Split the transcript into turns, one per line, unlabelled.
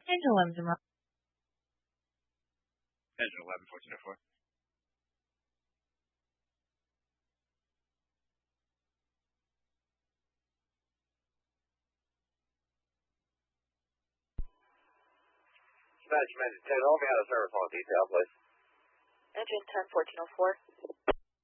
Engine 11,
Engine 11, 1404.
Spanish Command 10, let me have a service on detail, please.
Engine 10, 1404.